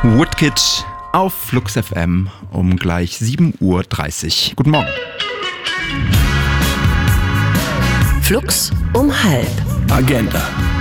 Woodkid auf Flux FM um gleich 7:30 Uhr. Guten Morgen. Flux um 12:30. Agenda.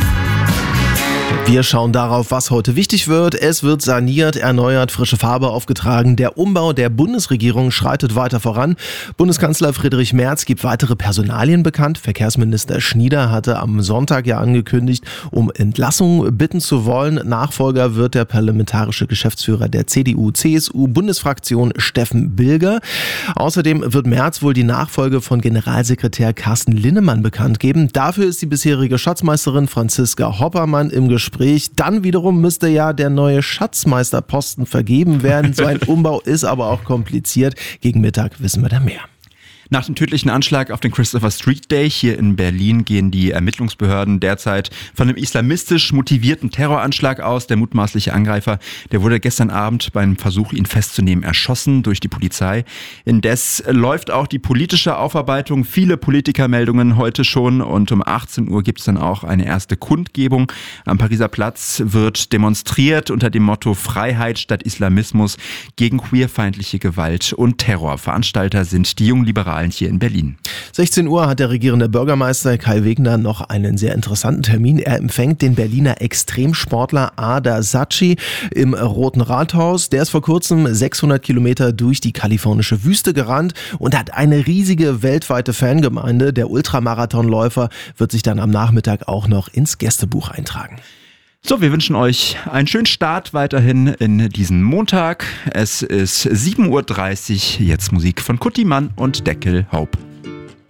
Wir schauen darauf, was heute wichtig wird. Es wird saniert, erneuert, frische Farbe aufgetragen. Der Umbau der Bundesregierung schreitet weiter voran. Bundeskanzler Friedrich Merz gibt weitere Personalien bekannt. Verkehrsminister Schnieder hatte am Sonntag ja angekündigt, um Entlassung bitten zu wollen. Nachfolger wird der parlamentarische Geschäftsführer der CDU-CSU-Bundesfraktion Steffen Bilger. Außerdem wird Merz wohl die Nachfolge von Generalsekretär Carsten Linnemann bekannt geben. Dafür ist die bisherige Schatzmeisterin Franziska Hoppermann im Gespräch. Dann wiederum müsste ja der neue Schatzmeisterposten vergeben werden. So ein Umbau ist aber auch kompliziert. Gegen Mittag wissen wir da mehr. Nach dem tödlichen Anschlag auf den Christopher Street Day hier in Berlin gehen die Ermittlungsbehörden derzeit von einem islamistisch motivierten Terroranschlag aus. Der mutmaßliche Angreifer, der wurde gestern Abend beim Versuch, ihn festzunehmen, erschossen durch die Polizei. Indes läuft auch die politische Aufarbeitung. Viele Politikermeldungen heute schon und um 18 Uhr gibt es dann auch eine erste Kundgebung. Am Pariser Platz wird demonstriert unter dem Motto Freiheit statt Islamismus gegen queerfeindliche Gewalt und Terror. Veranstalter sind die jungen Liberalen hier in Berlin. 16 Uhr hat der regierende Bürgermeister Kai Wegner noch einen sehr interessanten Termin. Er empfängt den Berliner Extremsportler Ada Sacchi im Roten Rathaus. Der ist vor kurzem 600 Kilometer durch die kalifornische Wüste gerannt und hat eine riesige weltweite Fangemeinde. Der Ultramarathonläufer wird sich dann am Nachmittag auch noch ins Gästebuch eintragen. So, wir wünschen euch einen schönen Start weiterhin in diesen Montag. Es ist 7:30 Uhr, jetzt Musik von Kutti Mann und Deckel Hope.